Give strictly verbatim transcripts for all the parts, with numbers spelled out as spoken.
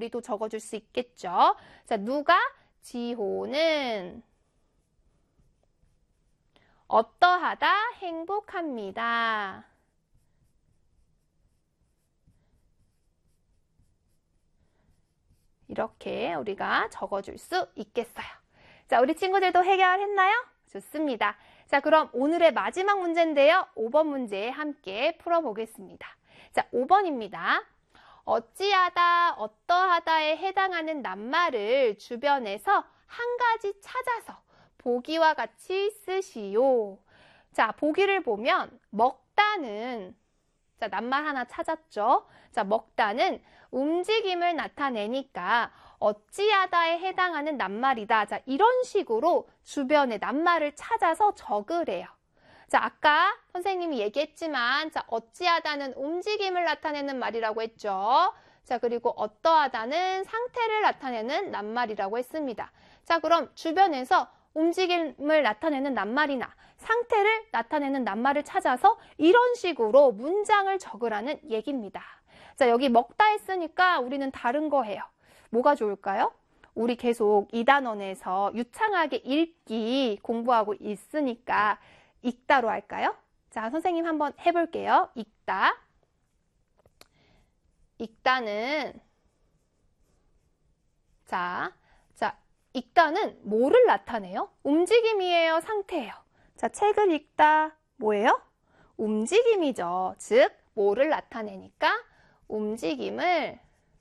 우리도 적어줄 수 있겠죠. 자, 누가? 지호는 어떠하다? 행복합니다. 이렇게 우리가 적어줄 수 있겠어요. 자, 우리 친구들도 해결했나요? 좋습니다. 자, 그럼 오늘의 마지막 문제인데요. 오 번 문제 함께 풀어보겠습니다. 자, 오 번입니다. 어찌하다, 어떠하다에 해당하는 낱말을 주변에서 한 가지 찾아서 보기와 같이 쓰시오. 자, 보기를 보면 먹다는, 자, 낱말 하나 찾았죠? 자, 먹다는 움직임을 나타내니까 어찌하다에 해당하는 낱말이다. 자, 이런 식으로 주변에 낱말을 찾아서 적으래요. 자, 아까 선생님이 얘기했지만, 자, 어찌하다는 움직임을 나타내는 말이라고 했죠. 자, 그리고 어떠하다는 상태를 나타내는 낱말이라고 했습니다. 자, 그럼 주변에서 움직임을 나타내는 낱말이나 상태를 나타내는 낱말을 찾아서 이런 식으로 문장을 적으라는 얘기입니다. 자, 여기 먹다 했으니까 우리는 다른 거 해요. 뭐가 좋을까요? 우리 계속 이 단원에서 유창하게 읽기 공부하고 있으니까 읽다로 할까요? 자, 선생님 한번 해볼게요. 읽다. 읽다는, 자, 자, 읽다는 뭐를 나타내요? 움직임이에요? 상태예요? 자, 책을 읽다, 뭐예요? 움직임이죠. 즉, 뭐를 나타내니까? 움직임을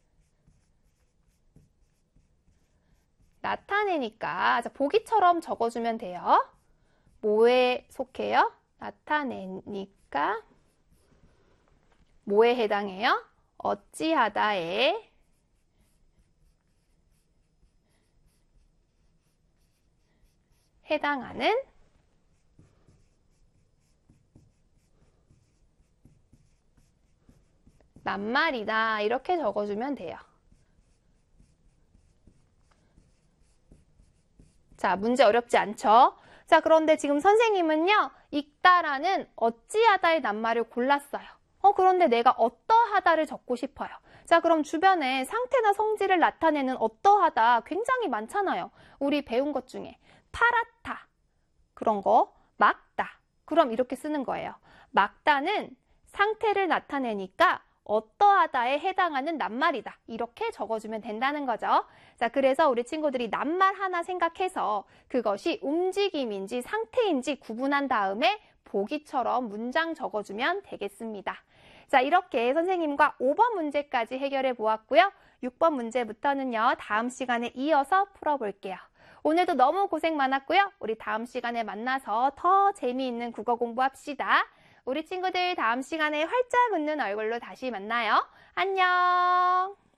나타내니까, 자, 보기처럼 적어주면 돼요. 뭐에 속해요? 나타내니까. 뭐에 해당해요? 어찌하다에 해당하는 낱말이다. 이렇게 적어주면 돼요. 자, 문제 어렵지 않죠? 자, 그런데 지금 선생님은요, 읽다라는 어찌하다의 낱말을 골랐어요. 어, 그런데 내가 어떠하다를 적고 싶어요. 자, 그럼 주변에 상태나 성질을 나타내는 어떠하다 굉장히 많잖아요. 우리 배운 것 중에 팔았다, 그런 거, 막다. 그럼 이렇게 쓰는 거예요. 막다는 상태를 나타내니까 어떠하다에 해당하는 낱말이다. 이렇게 적어주면 된다는 거죠. 자, 그래서 우리 친구들이 낱말 하나 생각해서 그것이 움직임인지 상태인지 구분한 다음에 보기처럼 문장 적어주면 되겠습니다. 자, 이렇게 선생님과 오 번 문제까지 해결해 보았고요. 육 번 문제부터는요, 다음 시간에 이어서 풀어볼게요. 오늘도 너무 고생 많았고요. 우리 다음 시간에 만나서 더 재미있는 국어 공부합시다. 우리 친구들 다음 시간에 활짝 웃는 얼굴로 다시 만나요. 안녕!